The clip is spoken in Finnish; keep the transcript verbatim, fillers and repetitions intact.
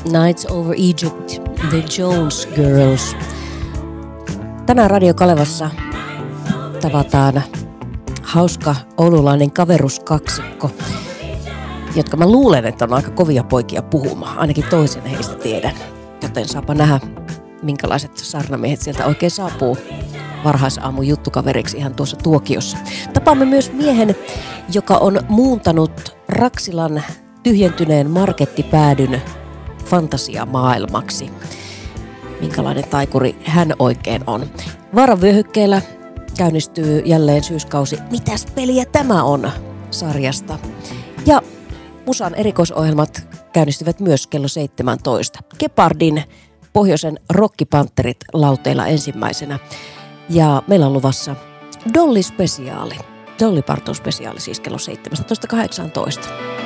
Nights Over Egypt, The Jones Girls. Tänään Radio Kalevassa tavataan hauska oululainen kaveruskaksikko, jotka mä luulen, että on aika kovia poikia puhumaan. Ainakin toisen heistä tiedän. Joten saapa nähdä, minkälaiset sarnamiehet sieltä oikein saapuu varhaisaamun juttukaveriksi ihan tuossa tuokiossa. Tapaamme myös miehen, joka on muuntanut Raksilan tyhjentyneen markettipäädyn fantasiamaailmaksi. Minkälainen taikuri hän oikein on. Vaaranvyöhykkeellä käynnistyy jälleen syyskausi Mitäs peliä tämä on -sarjasta. Ja musan erikoisohjelmat käynnistyvät myös kello seitsemäntoista. Gepardin Pohjoisen rockipanterit lauteilla ensimmäisenä. Ja meillä on luvassa Dolly-spesiaali. Dolly Parton spesiaali siis kello seitsemäntoista kahdeksantoista.